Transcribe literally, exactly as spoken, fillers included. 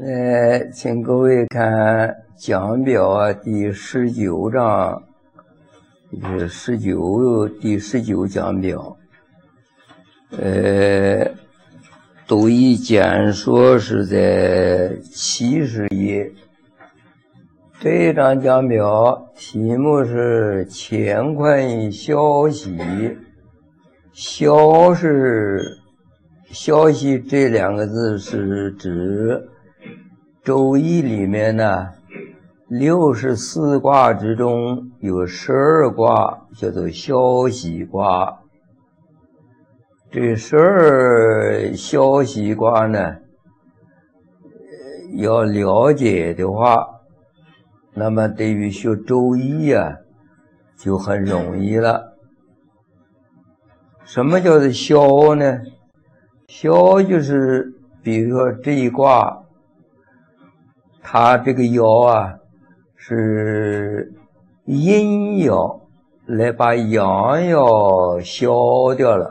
呃，请各位看讲表啊，第十九章，就是十九第十九讲表。呃，读一简说是在七十页。这一章讲表题目是乾坤消息，消是消息这两个字是指周易里面呢六十四卦之中有十二卦叫做消息卦。这十二消息卦呢，要了解的话，那么对于学周易啊就很容易了。什么叫做消呢？消就是比如说这一卦，它这个爻啊是阴爻来把阳爻消掉了，